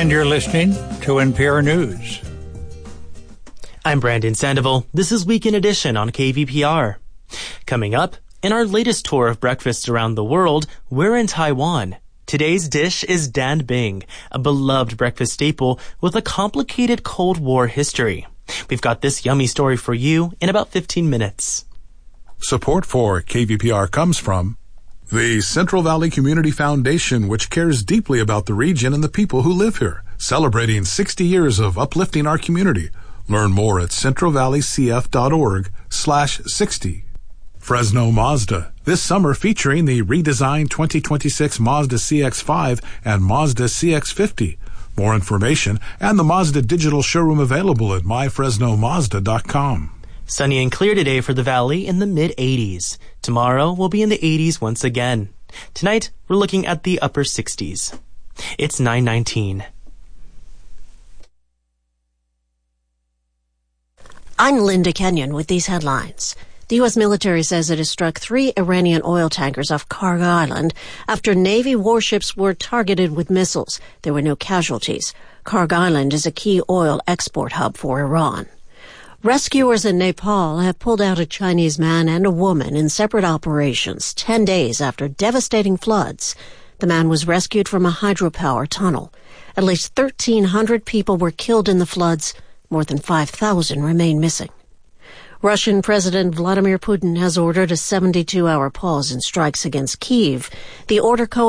And you're listening to NPR News. I'm Brandon Sandoval. This is Weekend Edition on KVPR. Coming up, in our latest tour of breakfasts around the world, we're in Taiwan. Today's dish is Dan Bing, a beloved breakfast staple with a complicated Cold War history. We've got this yummy story for you in about 15 minutes. Support for KVPR comes from the Central Valley Community Foundation, which cares deeply about the region and the people who live here, celebrating 60 years of uplifting our community. Learn more at centralvalleycf.org/60. Fresno Mazda, this summer featuring the redesigned 2026 Mazda CX-5 and Mazda CX-50. More information and the Mazda digital showroom available at myfresnomazda.com. Sunny and clear today for the valley in the mid-80s. Tomorrow we'll be in the 80s once again. Tonight we're looking at the upper 60s. It's 9:19. I'm Linda Kenyon with these headlines. The U.S. military says it has struck 3 Iranian oil tankers off Kharg Island after Navy warships were targeted with missiles. There were no casualties. Kharg Island is a key oil export hub for Iran. Rescuers in Nepal have pulled out a Chinese man and a woman in separate operations 10 days after devastating floods. The man was rescued from a hydropower tunnel. At least 1,300 people were killed in the floods. More than 5,000 remain missing. Russian President Vladimir Putin has ordered a 72-hour pause in strikes against Kyiv. The order